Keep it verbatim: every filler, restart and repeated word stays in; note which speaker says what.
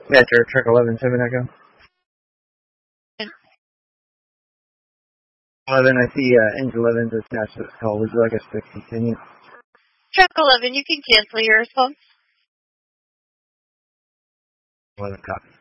Speaker 1: Yeah, truck, truck eleven, seven Echo. eleven, I see uh, engine eleven to snatch this call. Would you like us to continue?
Speaker 2: Truck eleven, you can cancel your response.
Speaker 1: eleven, copy.